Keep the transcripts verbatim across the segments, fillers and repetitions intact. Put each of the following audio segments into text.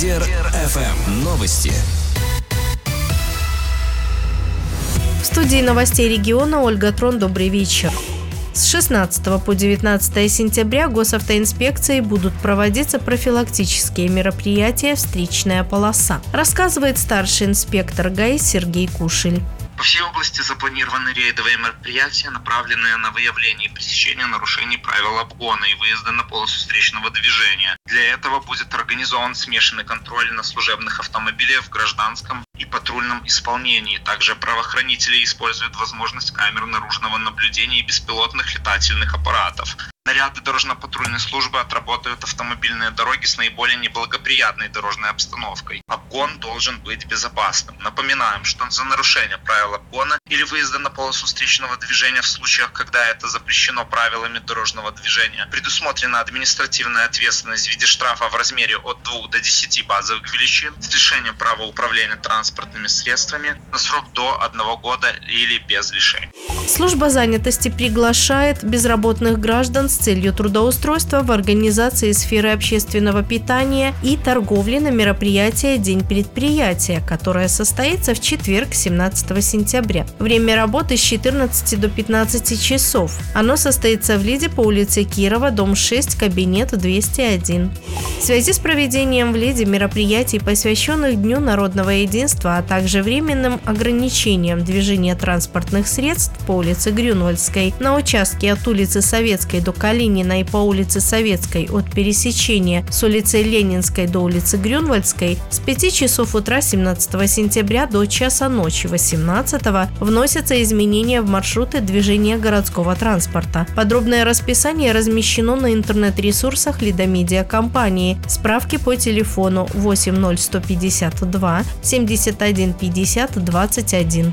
Лидер эф эм. Новости. В студии новостей региона Ольга Трон. Добрый вечер. С шестнадцатого по девятнадцатое сентября госавтоинспекцией будут проводиться профилактические мероприятия «Встречная полоса», рассказывает старший инспектор ГАИ Сергей Кушель. По всей области запланированы рейдовые мероприятия, направленные на выявление и пресечение нарушений правил обгона и выезда на полосу встречного движения. Для этого будет организован смешанный контроль на служебных автомобилях в гражданском и патрульном исполнении. Также правоохранители используют возможность камер наружного наблюдения и беспилотных летательных аппаратов. Наряды дорожно-патрульной службы отработают автомобильные дороги с наиболее неблагоприятной дорожной обстановкой. Обгон должен быть безопасным. Напоминаем, что за нарушение правил обгона или выезда на полосу встречного движения в случаях, когда это запрещено правилами дорожного движения, предусмотрена административная ответственность в виде штрафа в размере от двух до десяти базовых величин, с лишением права управления транспортными средствами на срок до одного года или без лишения. Служба занятости приглашает безработных граждан с целью трудоустройства в организации сферы общественного питания и торговли на мероприятие «День предприятия», которое состоится в четверг, семнадцатого сентября. Время работы с четырнадцати до пятнадцати часов. Оно состоится в Лиде по улице Кирова, дом шесть, кабинет двести один. В связи с проведением в Лиде мероприятий, посвященных Дню народного единства, а также временным ограничением движения транспортных средств по улице Грюнвальдской, на участке от улицы Советской до Калинина и по улице Советской от пересечения с улицы Ленинской до улицы Грюнвальдской с пяти часов утра семнадцатого сентября до часа ночи восемнадцатого вносятся изменения в маршруты движения городского транспорта. Подробное расписание размещено на интернет-ресурсах Лидомедиа компании. Справки по телефону восемь ноль сто пятьдесят два семьдесят один пятьдесят двадцать один.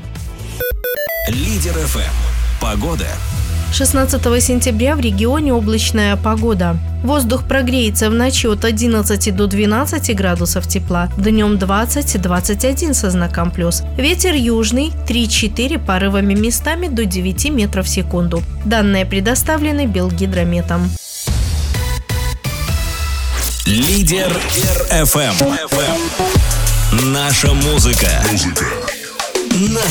Лидер эф эм. Погода. шестнадцатого сентября в регионе облачная погода. Воздух прогреется в ночи от одиннадцати до двенадцати градусов тепла, днем двадцать - двадцать один со знаком плюс. Ветер южный три-четыре, порывами местами до девяти метров в секунду. Данные предоставлены Белгидрометом. Лидер эф эм. Наша музыка. Наша